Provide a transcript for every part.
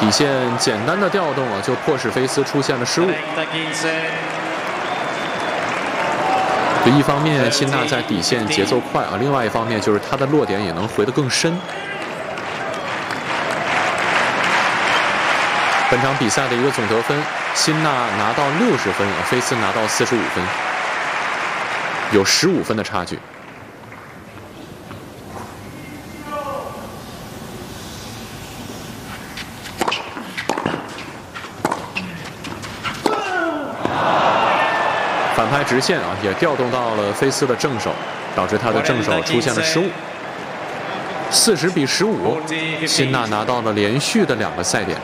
底线简单的调动啊，就迫使菲斯出现了失误。一方面，辛纳在底线节奏快啊，另外一方面就是他的落点也能回得更深。本场比赛的一个总得分，辛纳拿到60分，菲斯拿到45分，有15分的差距。 反拍直线啊，也调动到了菲斯的正手，导致他的正手出现了失误。40比15，辛纳拿到了连续的2个赛点。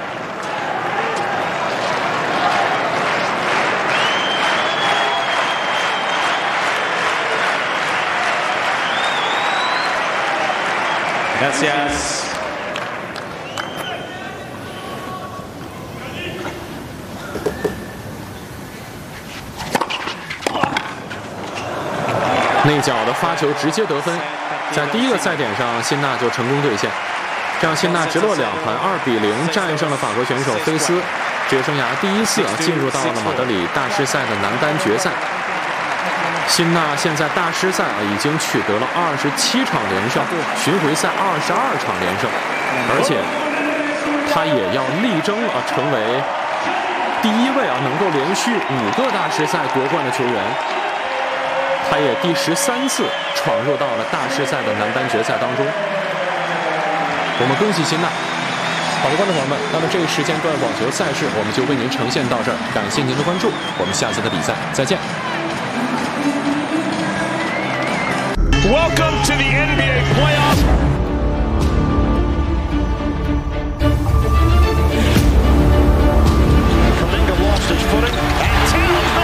Gracias。 内角的发球直接得分，在第1个赛点上，辛纳就成功兑现，这样辛纳直落2盘2比0战胜了法国选手菲斯，职业生涯第1次进入到了马德里大师赛的男单决赛。辛纳现在大师赛已经取得了27场连胜，巡回赛22场连胜，而且他也要力争成为第1位能够连续5个大师赛夺冠的球员。 他也第13次闯入到了大师赛的男单决赛当中，我们恭喜辛纳。好的，观众朋友们，那么这一时间段网球赛事我们就为您呈现到这儿，感谢您的关注，我们下次的比赛再见。 Welcome to the NBA playoffs.